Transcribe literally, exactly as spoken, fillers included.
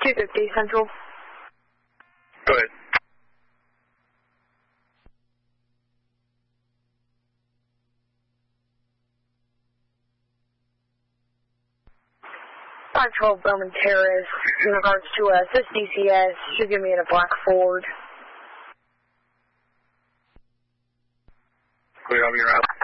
two fifty Central. Go ahead. five twelve Bowman Terrace, in regards to uh, this D C S, should give me in a black Ford. Clear on your route.